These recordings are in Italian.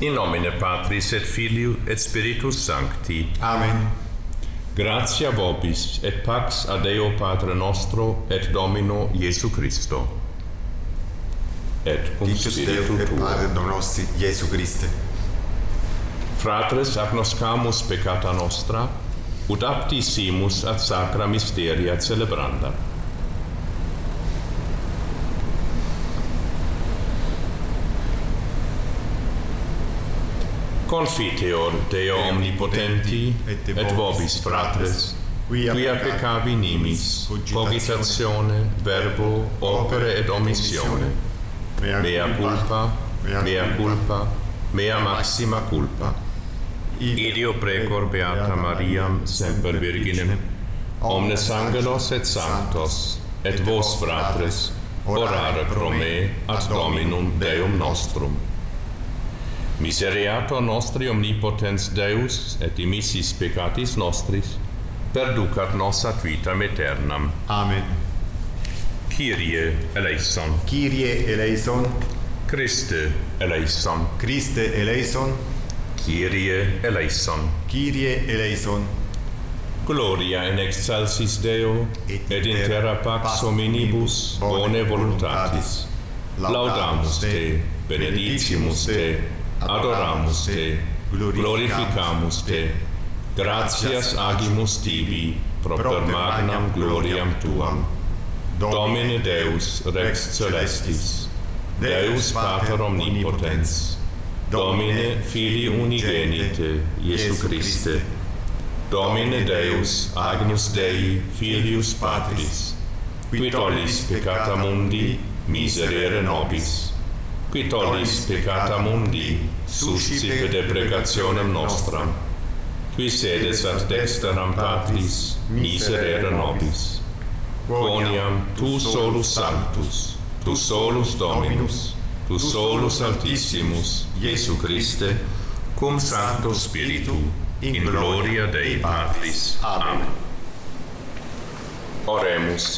In nomine Patris et Filii et Spiritus Sancti. Amen. Gratia vobis et pax a Deo Patre nostro et Domino Iesu Christo. Et cum Dictus Spiritu Deo et tuo. Padre nostri, Iesu Christe. Fratres agnoscamus peccata nostra, ut apti simus ad sacra mysteria celebranda. Confiteor Deo omnipotenti et vobis fratres, quia peccavi nimis, cogitatione, verbo, opere et omissione, mea culpa, mea maxima culpa. Ideo precor Beata Mariam, semper Virginem, omnes angelos et sanctos, et vos fratres, orare pro me ad Dominum Deum nostrum. Misereatur nostri omnipotens Deus, et dimissis peccatis nostris, perducat nos ad vitam aeternam. Amen. Kyrie eleison. Kyrie eleison, Christe eleison. Christe eleison, Kyrie eleison. Kyrie eleison. Gloria in excelsis Deo, et in terra pax hominibus bone voluntatis. Laudamus te, benedicimus te, adoramus te, glorificamus te, gratias agimus tibi, propter magnam gloriam tuam. Domine Deus Rex Celestis, Deus Pater Omnipotens, Domine Filii Unigenite, Iesu Christe, Domine Deus Agnus Dei Filius Patris, qui tollis peccata mundi, miserere nobis, qui tollis peccata mundi, suscite deprecationem nostram, qui sedes ad dexteram Patris, miserere nobis. Quoniam tu solus sanctus, tu solus Dominus, tu solus Altissimus, Iesu Christe, cum Sancto Spiritu, in gloria Dei Patris. Amen. Oremus.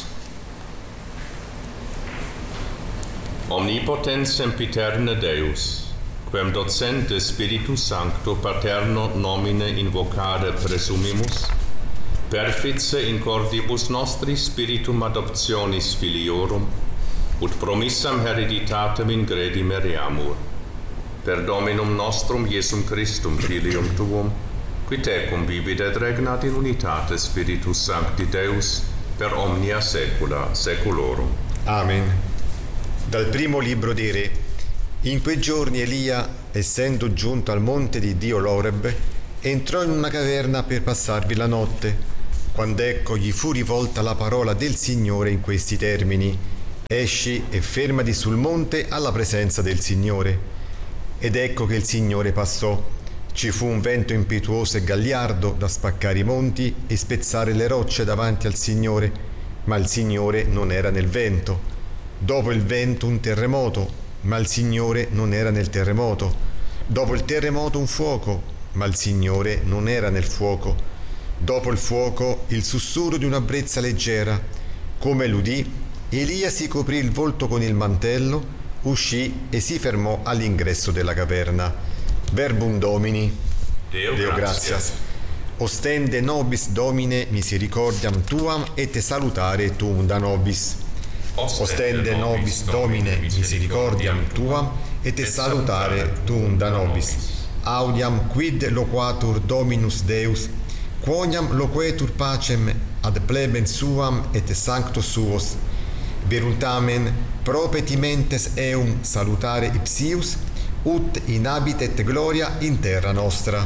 Omnipotens sempiterne Deus, quem docente Spiritus Sancto paterno nomine invocare presumimus, perfice in cordibus nostris spiritum adoptionis filiorum, ut promissam hereditatem ingredi meriamur, per Dominum nostrum Iesum Christum Filium tuum, qui tecum vivit et regnat in unitate Spiritus Sancti Deus, per omnia saecula saeculorum. Amen. Dal primo libro dei Re. In quei giorni Elia, essendo giunto al monte di Dio Loreb, entrò in una caverna per passarvi la notte, quando ecco gli fu rivolta la parola del Signore in questi termini: esci e fermati sul monte alla presenza del Signore. Ed ecco che il Signore passò. Ci fu un vento impetuoso e gagliardo da spaccare i monti e spezzare le rocce davanti al Signore, ma il Signore non era nel vento. Dopo il vento un terremoto, ma il Signore non era nel terremoto. Dopo il terremoto un fuoco, ma il Signore non era nel fuoco. Dopo il fuoco il sussurro di una brezza leggera. Come l'udì, Elia si coprì il volto con il mantello, uscì e si fermò all'ingresso della caverna. Verbum Domini. Deo gratias. Ostende nobis Domine misericordiam tuam et salutare tuum da nobis. Ostende nobis Domine misericordiam tuam et salutare tuum da nobis. Audiam quid loquatur Dominus Deus, quoniam loquetur pacem ad plebem suam et sanctos suos. Verutamen propetimentes eum salutare ipsius, ut inhabitet gloria in terra nostra.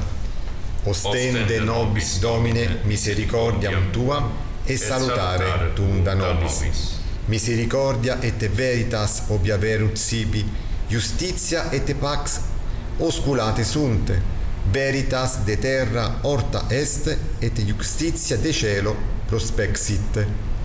Ostende nobis Domine misericordiam tuam et salutare tuum da nobis. Misericordia et veritas obviaverut sibi, justitia et pax osculate sunt, veritas de terra orta est, et justitia de cielo prospexit.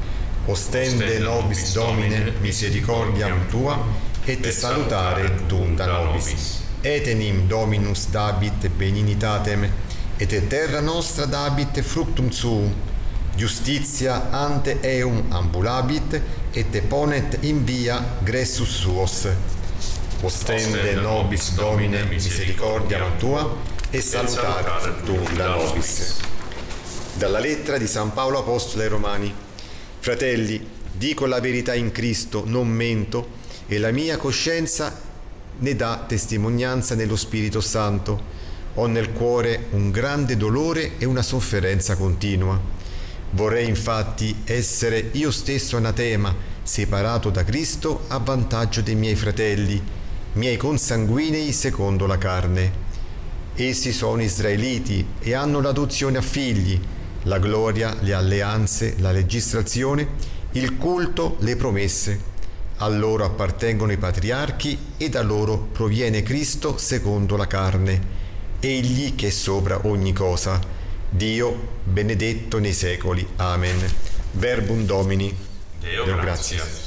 Ostende nobis Domine misericordiam tuam, et salutare tuum da nobis. Etenim Dominus dabit beninitatem, et terra nostra dabit fructum suum. Justitia ante eum ambulabit, et ponet in via gressus suos. ostende nobis Domine misericordiam tua, e salutare tu la nobis. Dalla lettera di San Paolo Apostolo ai Romani. Fratelli, dico la verità in Cristo, non mento, e la mia coscienza ne dà testimonianza nello Spirito Santo. Ho nel cuore un grande dolore e una sofferenza continua. Vorrei infatti essere io stesso anatema, separato da Cristo a vantaggio dei miei fratelli, miei consanguinei secondo la carne. Essi sono israeliti e hanno l'adozione a figli, la gloria, le alleanze, la legislazione, il culto, le promesse. A loro appartengono i patriarchi e da loro proviene Cristo secondo la carne, egli che è sopra ogni cosa. Dio benedetto nei secoli. Amen. Verbum Domini. Deo gratias.